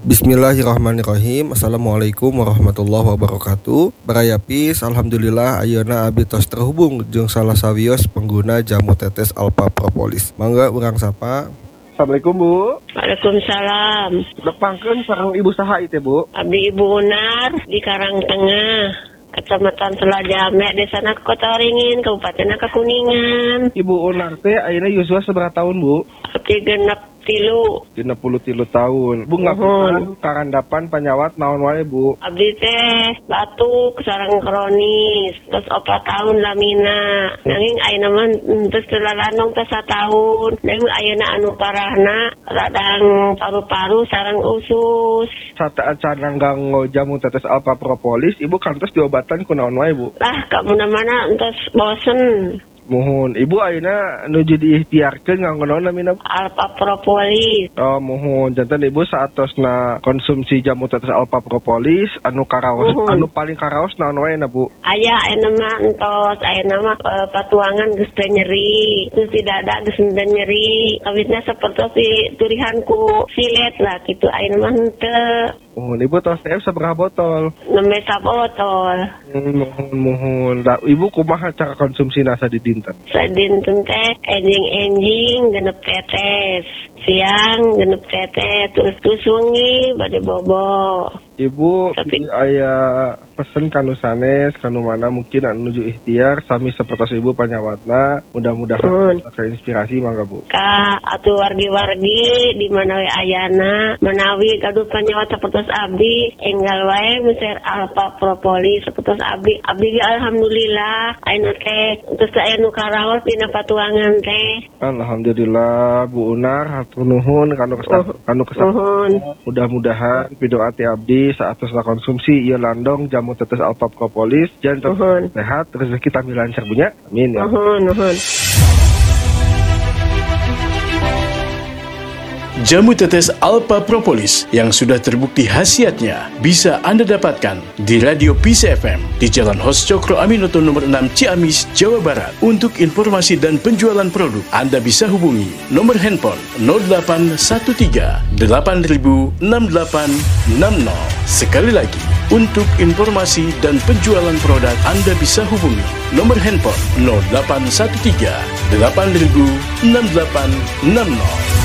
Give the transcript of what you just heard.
Bismillahirrahmanirrahim. Assalamualaikum warahmatullahi wabarakatuh. Barayapis, alhamdulillah ayeuna abdi tos terhubung jeung salah sawios pengguna jamu tetes Alpha Propolis. Mangga urang sapa. Assalamualaikum Bu. Waalaikumsalam. Nepangkeun sareng Ibu saha ieu Bu? Abdi Ibu Unar di Karangtengah, Kecamatan Selajame, Desa Kota Waringin, Kabupaten Kuningan. Ibu Unar teh ayeuna yuswa sabaraha tahun Bu? Abdi genep 3. 33 tahun. Bu ngapunten karandapan panyawat naon wae Bu? Abdi teh batuk sareng kronis, terus 4 tahun lamina. Nanging ayeuna mah teu lalandong teh 1 tahun. Nanging ayeuna anu parahna radang paru-paru sareng usus. Saat nanggang jamu tetes Alpha Propolis, Ibu kantos diobatan ku naon wae Bu? Lah ka mana-mana entos bosen. Muhun, Ibu ayeuna nuju diikhtiarkeun nganggo naon namina? Alpha Propolis. Oh, muhun. Janten Ibu saatosna konsumsi jamu tetes Alpha Propolis anu karaos, anu paling karaos naon wae na Bu? Aya ayeuna mah entos, ayeuna mah patuangan geus teu nyeri, terus di dada geus teu nyeri. Kawitna sapertos si turihan ku silet lah kitu ayeuna mah henteu. Muhun, Ibu tos teh sabaraha botol? 6 botol. Muhun. Da, Ibu kumaha cara konsumsina sadidinten? Sadinten teh enjing genep tetes. Siang genep tetes, terus wengi bade bobo. Ibu aya pesen kanu sanes kanu mana mungkin anu nuju ikhtiar sami sapertos Ibu panyawatna, mudah-mudahan inspirasi mangga Bu. Ka atuh wargi-wargi di mana we ayana menawi gaduh panyawat sapertos abdi enggal wae meser Alpha Propolis sapertos abdi alhamdulillah ayeuna teh terus aya nu karaos dina patuangan teh. Alhamdulillah Bu Unar hatur nuhun kanu kesah. Mudah-mudahan pidoa ti abdi saatosna konsumsi ieu landong jamu tetes Alpha Propolis jangan sehat rezeki tami lancar punya. Amin ya. Nuhun. Jamu tetes Alpha Propolis yang sudah terbukti khasiatnya bisa Anda dapatkan di Radio Peace FM di Jalan Hos Cokro Aminoto nomor 6 Ciamis, Jawa Barat. Untuk informasi dan penjualan produk, Anda bisa hubungi nomor handphone 0813 8000 6860. Sekali lagi, untuk informasi dan penjualan produk, Anda bisa hubungi nomor handphone 0813 8000 6860.